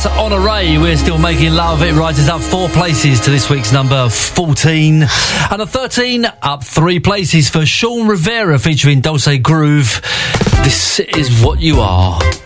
That's Honoré. We're still making love. It rises up 4 places to this week's number 14. And at 13, up 3 places for Sean Rivera featuring Dulce Groove. This is What You Are.